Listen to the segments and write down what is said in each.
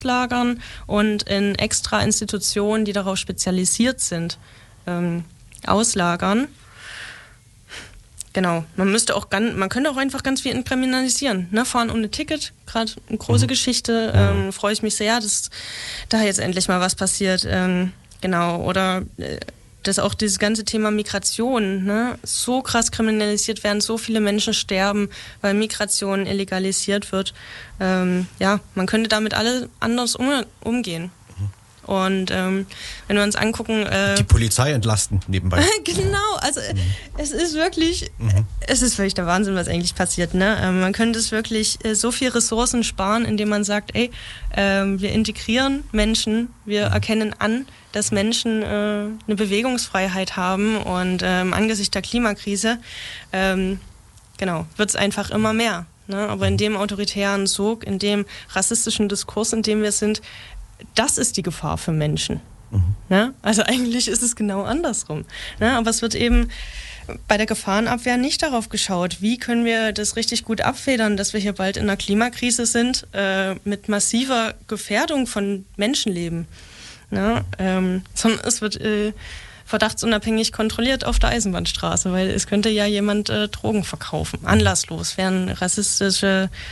auslagern und in extra Institutionen, die darauf spezialisiert sind, auslagern. Genau, man könnte auch einfach ganz viel entkriminalisieren. Ne? Fahren ohne Ticket, gerade eine große Geschichte. Freue ich mich sehr, dass da jetzt endlich mal was passiert. Genau, oder dass auch dieses ganze Thema Migration, ne, so krass kriminalisiert werden, so viele Menschen sterben, weil Migration illegalisiert wird. Man könnte damit alle anders umgehen. Und wenn wir uns angucken... die Polizei entlasten nebenbei. Genau, also es ist wirklich der Wahnsinn, was eigentlich passiert. Ne? Man könnte es wirklich so viel Ressourcen sparen, indem man sagt, wir integrieren Menschen, wir erkennen an, dass Menschen eine Bewegungsfreiheit haben und angesichts der Klimakrise wird es einfach immer mehr. Ne? Aber in dem autoritären Sog, in dem rassistischen Diskurs, in dem wir sind, das ist die Gefahr für Menschen. Ne? Also eigentlich ist es genau andersrum. Ne? Aber es wird eben bei der Gefahrenabwehr nicht darauf geschaut, wie können wir das richtig gut abfedern, dass wir hier bald in einer Klimakrise sind, mit massiver Gefährdung von Menschenleben. Ne? Sondern es wird verdachtsunabhängig kontrolliert auf der Eisenbahnstraße, weil es könnte ja jemand Drogen verkaufen. Anlasslos werden rassistisch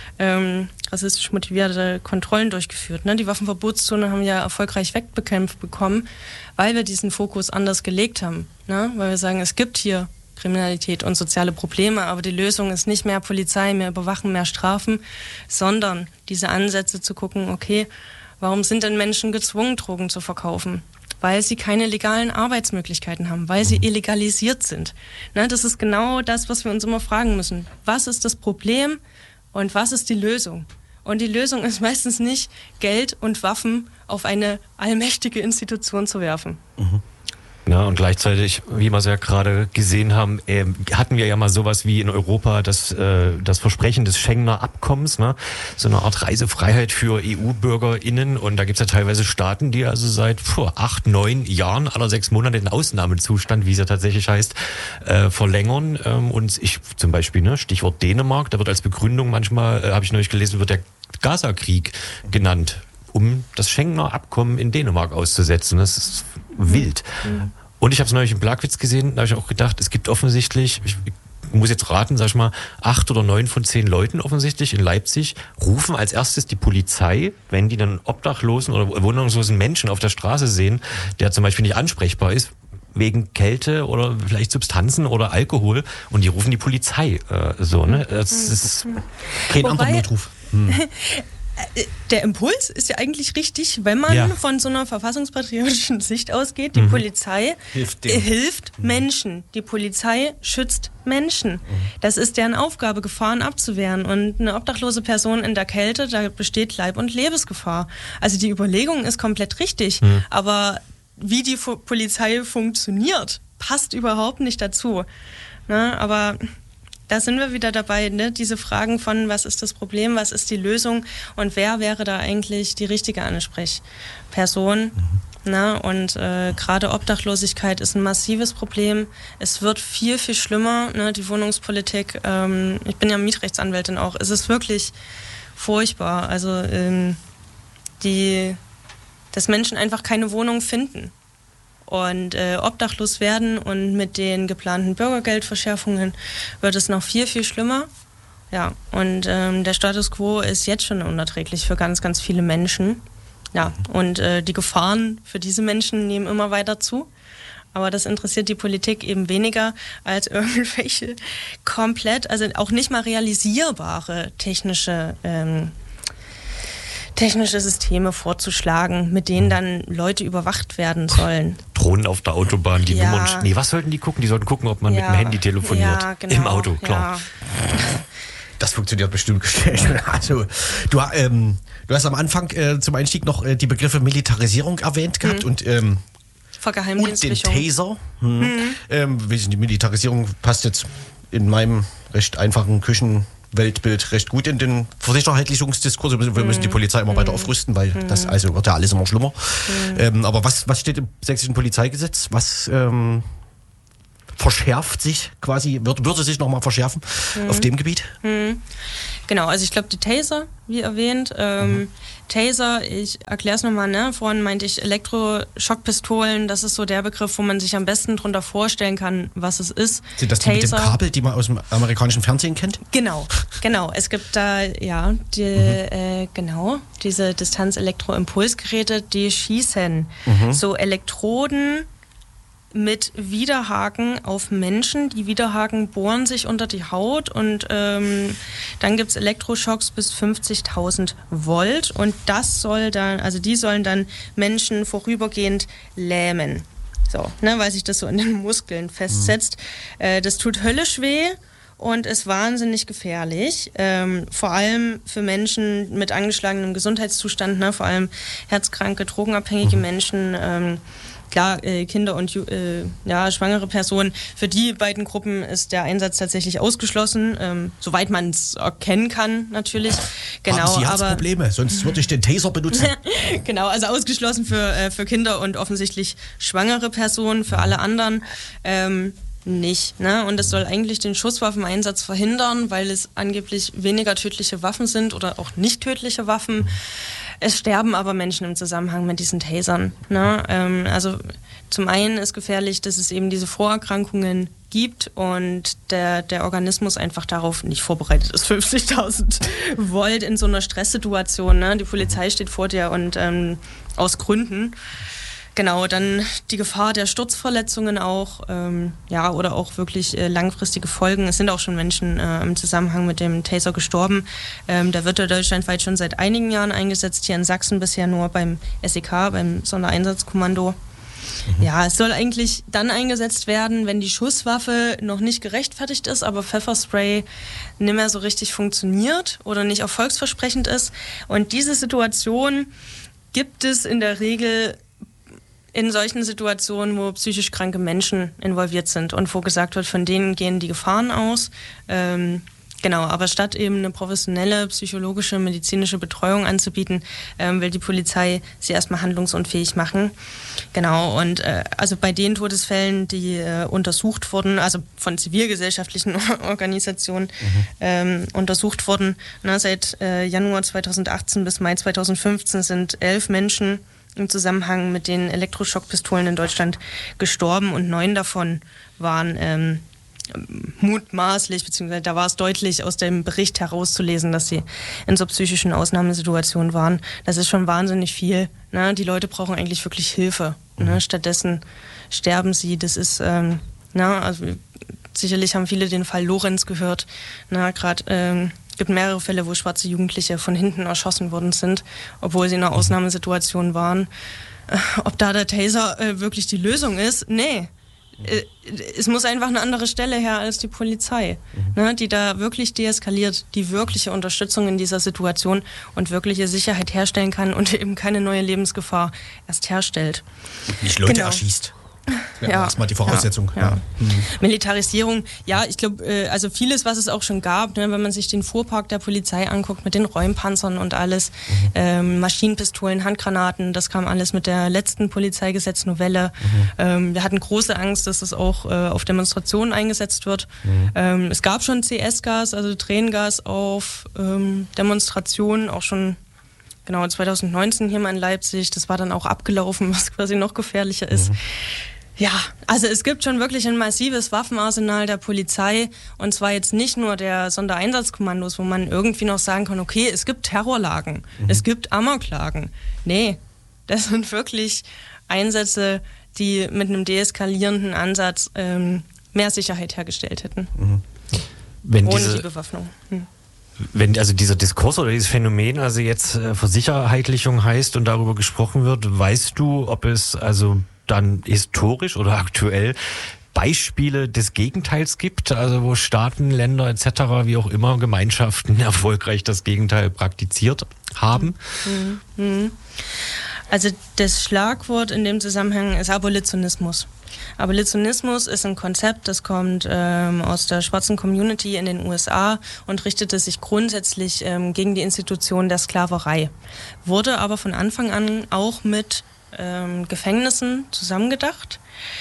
motivierte Kontrollen durchgeführt. Ne? Die Waffenverbotszone haben ja erfolgreich wegbekämpft bekommen, weil wir diesen Fokus anders gelegt haben. Ne? Weil wir sagen, es gibt hier Kriminalität und soziale Probleme, aber die Lösung ist nicht mehr Polizei, mehr Überwachen, mehr Strafen, sondern diese Ansätze zu gucken, okay, warum sind denn Menschen gezwungen, Drogen zu verkaufen? Weil sie keine legalen Arbeitsmöglichkeiten haben, weil sie illegalisiert sind. Ne, das ist genau das, was wir uns immer fragen müssen. Was ist das Problem und was ist die Lösung? Und die Lösung ist meistens nicht, Geld und Waffen auf eine allmächtige Institution zu werfen. Ja, und gleichzeitig, wie wir es ja gerade gesehen haben, hatten wir ja mal sowas wie in Europa das Versprechen des Schengener Abkommens, ne? So eine Art Reisefreiheit für EU-BürgerInnen. Und da gibt es ja teilweise Staaten, die also seit 8, 9 Jahren, alle 6 Monate den Ausnahmezustand, wie es ja tatsächlich heißt, verlängern. Und ich zum Beispiel, ne, Stichwort Dänemark, da wird als Begründung manchmal, habe ich neulich gelesen, wird der Gaza-Krieg genannt, um das Schengener Abkommen in Dänemark auszusetzen. Das ist wild. Und ich habe es neulich im Plagwitz gesehen, da habe ich auch gedacht, es gibt offensichtlich, ich muss jetzt raten, sag ich mal, 8 oder 9 von 10 Leuten offensichtlich in Leipzig rufen als erstes die Polizei, wenn die dann obdachlosen oder wohnungslosen Menschen auf der Straße sehen, der zum Beispiel nicht ansprechbar ist, wegen Kälte oder vielleicht Substanzen oder Alkohol, und die rufen die Polizei. Das ist kein anderer Notruf. Der Impuls ist ja eigentlich richtig, wenn man von so einer verfassungspatriotischen Sicht ausgeht. Die Polizei hilft Menschen. Die Polizei schützt Menschen. Das ist deren Aufgabe, Gefahren abzuwehren. Und eine obdachlose Person in der Kälte, da besteht Leib- und Lebensgefahr. Also die Überlegung ist komplett richtig. Aber wie die Polizei funktioniert, passt überhaupt nicht dazu. Ne? Aber da sind wir wieder dabei, ne? Diese Fragen von, was ist das Problem, was ist die Lösung und wer wäre da eigentlich die richtige Ansprechperson. Ne? Und gerade Obdachlosigkeit ist ein massives Problem. Es wird viel, viel schlimmer, ne? Die Wohnungspolitik. Ich bin ja Mietrechtsanwältin auch. Es ist wirklich furchtbar. Also dass Menschen einfach keine Wohnung finden und obdachlos werden, und mit den geplanten Bürgergeldverschärfungen wird es noch viel, viel schlimmer. Ja, und der Status quo ist jetzt schon unerträglich für ganz, ganz viele Menschen. Ja, und die Gefahren für diese Menschen nehmen immer weiter zu. Aber das interessiert die Politik eben weniger als irgendwelche also auch nicht mal realisierbare technische Systeme vorzuschlagen, mit denen dann Leute überwacht werden sollen. Drohnen auf der Autobahn, die Nummern. Nee, was sollten die gucken? Die sollten gucken, ob man mit dem Handy telefoniert. Ja, genau. Im Auto, klar. Ja. Das funktioniert bestimmt. Also, du hast am Anfang zum Einstieg noch die Begriffe Militarisierung erwähnt gehabt und den Taser. Die Militarisierung passt jetzt in meinem recht einfachen Weltbild recht gut in den Versicherheitlichungsdiskurs. Wir müssen die Polizei immer weiter aufrüsten, weil das also wird ja alles immer schlimmer. Aber was steht im sächsischen Polizeigesetz? verschärft sich quasi, würde sich nochmal verschärfen auf dem Gebiet? Genau, also ich glaube, die Taser, wie erwähnt, Taser, ich erkläre es nochmal, ne? Vorhin meinte ich Elektroschockpistolen, das ist so der Begriff, wo man sich am besten drunter vorstellen kann, was es ist. Sind das die mit dem Kabel, die man aus dem amerikanischen Fernsehen kennt? Genau. Es gibt da, diese Distanz-Elektroimpulsgeräte, die schießen so Elektroden mit Widerhaken auf Menschen. Die Widerhaken bohren sich unter die Haut und dann gibt es Elektroschocks bis 50.000 Volt und die sollen dann Menschen vorübergehend lähmen. So, ne, weil sich das so in den Muskeln festsetzt. Das tut höllisch weh und ist wahnsinnig gefährlich. Vor allem für Menschen mit angeschlagenem Gesundheitszustand, ne, vor allem herzkranke, drogenabhängige Menschen, klar, Kinder und schwangere Personen, für die beiden Gruppen ist der Einsatz tatsächlich ausgeschlossen, soweit man es erkennen kann, natürlich. Genau, haben Sie Herzprobleme? Sonst würde ich den Taser benutzen. Genau, also ausgeschlossen für Kinder und offensichtlich schwangere Personen, für alle anderen nicht. Ne? Und es soll eigentlich den Schusswaffeneinsatz verhindern, weil es angeblich weniger tödliche Waffen sind oder auch nicht tödliche Waffen. Es sterben aber Menschen im Zusammenhang mit diesen Tasern. Ne? Also zum einen ist gefährlich, dass es eben diese Vorerkrankungen gibt und der Organismus einfach darauf nicht vorbereitet ist. 50.000 Volt in so einer Stresssituation. Ne? Die Polizei steht vor dir und aus Gründen. Genau, dann die Gefahr der Sturzverletzungen auch, oder auch wirklich langfristige Folgen. Es sind auch schon Menschen im Zusammenhang mit dem Taser gestorben. Der wird ja deutschlandweit schon seit einigen Jahren eingesetzt, hier in Sachsen bisher nur beim SEK, beim Sondereinsatzkommando. Ja, es soll eigentlich dann eingesetzt werden, wenn die Schusswaffe noch nicht gerechtfertigt ist, aber Pfefferspray nicht mehr so richtig funktioniert oder nicht erfolgsversprechend ist. Und diese Situation gibt es in der Regel in solchen Situationen, wo psychisch kranke Menschen involviert sind und wo gesagt wird, von denen gehen die Gefahren aus. Aber statt eben eine professionelle psychologische, medizinische Betreuung anzubieten, will die Polizei sie erstmal handlungsunfähig machen. Genau, und also bei den Todesfällen, die untersucht wurden, also von zivilgesellschaftlichen Organisationen untersucht wurden, seit Januar 2018 bis Mai 2015 sind 11 Menschen im Zusammenhang mit den Elektroschockpistolen in Deutschland gestorben und 9 davon waren mutmaßlich, beziehungsweise da war es deutlich aus dem Bericht herauszulesen, dass sie in so psychischen Ausnahmesituationen waren. Das ist schon wahnsinnig viel. Ne? Die Leute brauchen eigentlich wirklich Hilfe. Ne? Stattdessen sterben sie. Das ist, also sicherlich haben viele den Fall Lorenz gehört. Es gibt mehrere Fälle, wo schwarze Jugendliche von hinten erschossen worden sind, obwohl sie in einer Ausnahmesituation waren. Ob da der Taser wirklich die Lösung ist? Nee. Es muss einfach eine andere Stelle her als die Polizei, die da wirklich deeskaliert, die wirkliche Unterstützung in dieser Situation und wirkliche Sicherheit herstellen kann und eben keine neue Lebensgefahr erst herstellt. Nicht Leute erschießt. Ja, erstmal die Voraussetzung. Ja. Militarisierung, ich glaube, also vieles, was es auch schon gab, ne, wenn man sich den Fuhrpark der Polizei anguckt, mit den Räumpanzern und alles, Maschinenpistolen, Handgranaten, das kam alles mit der letzten Polizeigesetznovelle. Wir hatten große Angst, dass es auch auf Demonstrationen eingesetzt wird. Es gab schon CS-Gas, also Tränengas auf Demonstrationen, auch schon 2019 hier mal in Leipzig. Das war dann auch abgelaufen, was quasi noch gefährlicher ist. Ja, also es gibt schon wirklich ein massives Waffenarsenal der Polizei und zwar jetzt nicht nur der Sondereinsatzkommandos, wo man irgendwie noch sagen kann, okay, es gibt Terrorlagen, es gibt Amoklagen. Nee, das sind wirklich Einsätze, die mit einem deeskalierenden Ansatz mehr Sicherheit hergestellt hätten. Ohne die Bewaffnung. Wenn also dieser Diskurs oder dieses Phänomen also jetzt Versicherheitlichung heißt und darüber gesprochen wird, weißt du, ob es also dann historisch oder aktuell Beispiele des Gegenteils gibt, also wo Staaten, Länder etc., wie auch immer, Gemeinschaften erfolgreich das Gegenteil praktiziert haben? Also das Schlagwort in dem Zusammenhang ist Abolitionismus. Abolitionismus ist ein Konzept, das kommt aus der schwarzen Community in den USA und richtete sich grundsätzlich gegen die Institution der Sklaverei. Wurde aber von Anfang an auch mit Gefängnissen zusammengedacht.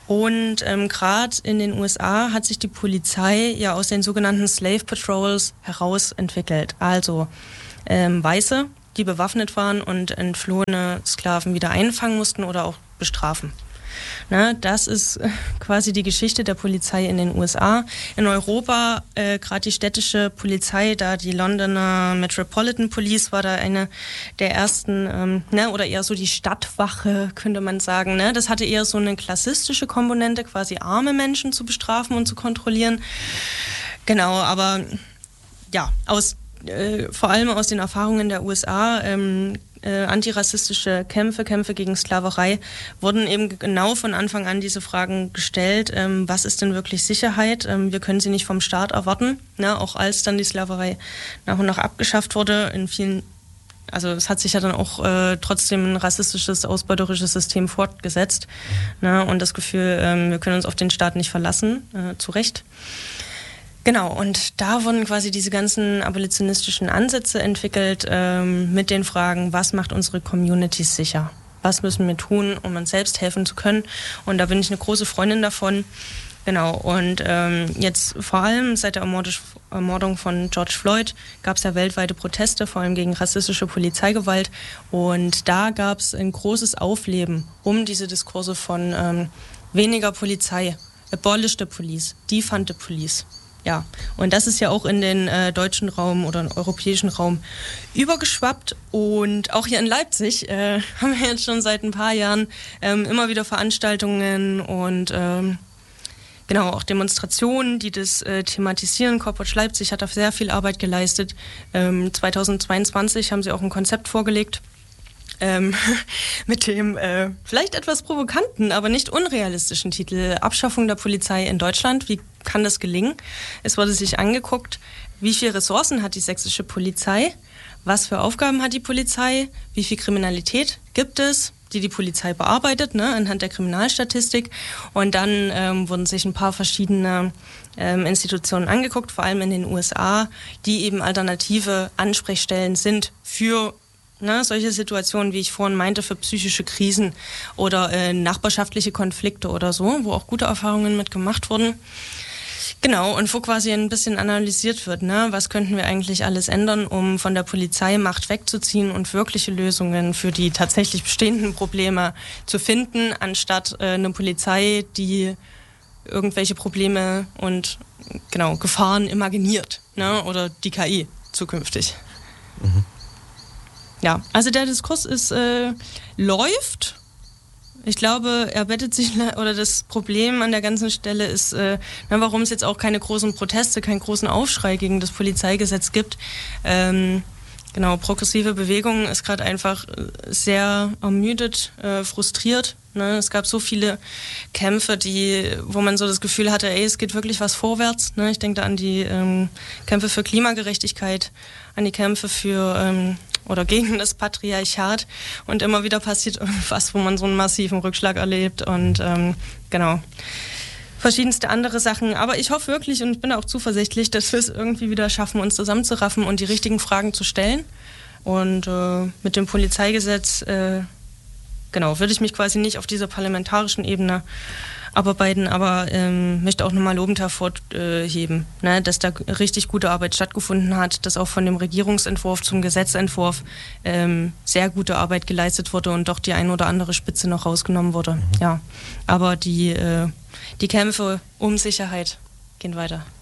Und gerade in den USA hat sich die Polizei ja aus den sogenannten Slave Patrols heraus entwickelt. Also Weiße, die bewaffnet waren und entflohene Sklaven wieder einfangen mussten oder auch bestrafen. Na, das ist quasi die Geschichte der Polizei in den USA. In Europa, gerade die städtische Polizei, da die Londoner Metropolitan Police war da eine der ersten, oder eher so die Stadtwache, könnte man sagen. Ne? Das hatte eher so eine klassistische Komponente, quasi arme Menschen zu bestrafen und zu kontrollieren. Genau, aber ja, vor allem aus den Erfahrungen der USA, antirassistische Kämpfe gegen Sklaverei, wurden eben genau von Anfang an diese Fragen gestellt. Was ist denn wirklich Sicherheit? Wir können sie nicht vom Staat erwarten, ne? Auch als dann die Sklaverei nach und nach abgeschafft wurde. Also es hat sich ja dann auch trotzdem ein rassistisches, ausbeuterisches System fortgesetzt. Ne? Und das Gefühl, wir können uns auf den Staat nicht verlassen, zu Recht. Genau, und da wurden quasi diese ganzen abolitionistischen Ansätze entwickelt mit den Fragen, was macht unsere Communities sicher? Was müssen wir tun, um uns selbst helfen zu können? Und da bin ich eine große Freundin davon. Genau, und jetzt vor allem seit der Ermordung von George Floyd gab es ja weltweite Proteste, vor allem gegen rassistische Polizeigewalt. Und da gab es ein großes Aufleben um diese Diskurse von weniger Polizei, abolish the police, defund the police. Ja, und das ist ja auch in den deutschen Raum oder im europäischen Raum übergeschwappt. Und auch hier in Leipzig haben wir jetzt schon seit ein paar Jahren immer wieder Veranstaltungen und genau auch Demonstrationen, die das thematisieren. Corpwatch Leipzig hat da sehr viel Arbeit geleistet. 2022 haben sie auch ein Konzept vorgelegt. Mit dem vielleicht etwas provokanten, aber nicht unrealistischen Titel Abschaffung der Polizei in Deutschland. Wie kann das gelingen? Es wurde sich angeguckt, wie viele Ressourcen hat die sächsische Polizei, was für Aufgaben hat die Polizei, wie viel Kriminalität gibt es, die Polizei bearbeitet, ne, anhand der Kriminalstatistik. Und dann wurden sich ein paar verschiedene Institutionen angeguckt, vor allem in den USA, die eben alternative Ansprechstellen sind für solche Situationen, wie ich vorhin meinte, für psychische Krisen oder nachbarschaftliche Konflikte oder so, wo auch gute Erfahrungen mit gemacht wurden. Genau, und wo quasi ein bisschen analysiert wird, was könnten wir eigentlich alles ändern, um von der Polizei Macht wegzuziehen und wirkliche Lösungen für die tatsächlich bestehenden Probleme zu finden, anstatt eine Polizei, die irgendwelche Probleme und Gefahren imaginiert, oder die KI zukünftig. Mhm. Ja, also der Diskurs läuft. Ich glaube, er bettet sich, oder das Problem an der ganzen Stelle ist, warum es jetzt auch keine großen Proteste, keinen großen Aufschrei gegen das Polizeigesetz gibt. Progressive Bewegung ist gerade einfach sehr ermüdet, frustriert. Ne? Es gab so viele Kämpfe, wo man so das Gefühl hatte, es geht wirklich was vorwärts. Ne? Ich denke da an die Kämpfe für Klimagerechtigkeit, an die Kämpfe für oder gegen das Patriarchat, und immer wieder passiert irgendwas, wo man so einen massiven Rückschlag erlebt und verschiedenste andere Sachen. Aber ich hoffe wirklich und ich bin auch zuversichtlich, dass wir es irgendwie wieder schaffen, uns zusammenzuraffen und die richtigen Fragen zu stellen. Und mit dem Polizeigesetz würde ich mich quasi nicht auf dieser parlamentarischen Ebene abarbeiten, aber möchte auch nochmal lobend hervorheben, dass da richtig gute Arbeit stattgefunden hat, dass auch von dem Regierungsentwurf zum Gesetzentwurf sehr gute Arbeit geleistet wurde und doch die ein oder andere Spitze noch rausgenommen wurde. Ja, aber die Kämpfe um Sicherheit gehen weiter.